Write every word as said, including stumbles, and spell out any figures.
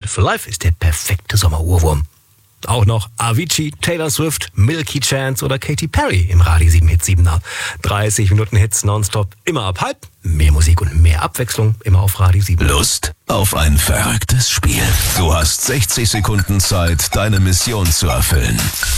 Beautiful Life ist der perfekte Sommerohrwurm. Auch noch Avicii, Taylor Swift, Milky Chance oder Katy Perry im Radio sieben Hit siebener. dreißig Minuten Hits nonstop, immer ab halb. Mehr Musik und mehr Abwechslung, immer auf Radio sieben. Lust auf ein verrücktes Spiel? Du hast sechzig Sekunden Zeit, deine Mission zu erfüllen.